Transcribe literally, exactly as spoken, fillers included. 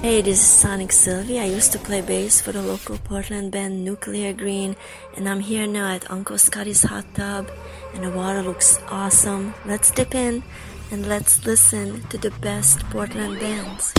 Hey, this is Sonic Sylvie. I used to play bass for the local Portland band Nuclear Green, and I'm here now at Uncle Scotty's hot tub, and the water looks awesome. Let's dip in and let's listen to the best Portland bands.